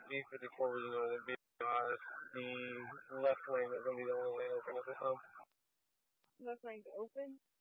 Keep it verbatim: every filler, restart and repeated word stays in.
B fifty-four Regional will be uh, the left lane is going to be the only lane open at this time. Left lane's open?